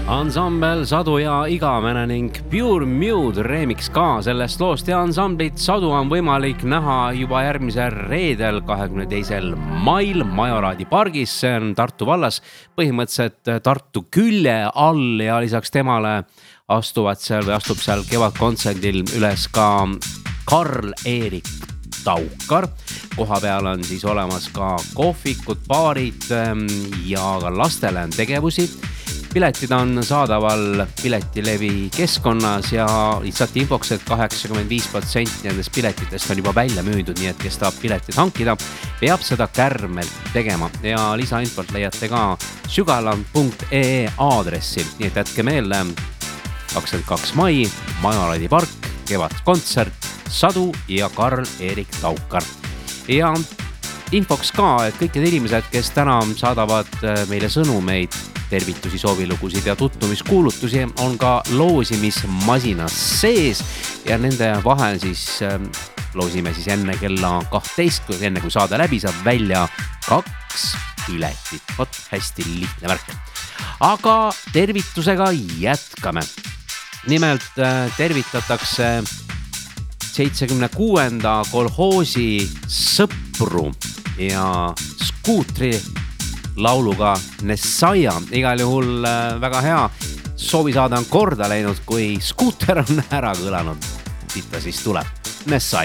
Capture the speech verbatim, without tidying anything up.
Ansambel Sadu ja Igavene ning Pure Mute remix ka sellest loost ja ansamblit Sadu on võimalik näha juba järgmisel reedel kahekümne teisel mail Majoraadi pargis, see on Tartu vallas, põhimõtteliselt Tartu külje all ja lisaks temale astuvad seal või astub seal kevadkontserdil üles ka Karl-Erik Taukar. Koha peal on siis olemas ka kohvikud, baarid ja ka lastele on tegevusi. Piletid on saadaval Piletilevi keskkonnas ja lihtsalt infoks, et kaheksakümmend viis protsenti nendest piletitest on juba välja müüdud, nii et kes tahab piletid hankida, peab seda kärmelt tegema ja lisainfot leiate ka sügaland punkt ee aadressi, nii et jätke meelde kakskümmend kaks mai, Majoraadi park, kevadkontsert, Sadu ja Karl-Erik Taukar. Ja infoks ka, et kõik need inimesed, kes täna saadavad meile sõnumeid, tervitusi, soovilugusid ja tutvumiskuulutusi, on ka loosimismasinas sees ja nende vahel siis loosime siis enne kella kahtteist, enne kui saada läbi, saab välja kaks piletit. Vot hästi lihtne värk. Aga tervitusega jätkame. Nimelt tervitatakse seitsekümne kuuenda kolhoosi sõpru ja skuutri lauluga Nessaia. Igal juhul väga hea. Soovi saada on korda läinud, kui skuuter on ära kõlanud. Siit ta siis tuleb. Nessaia.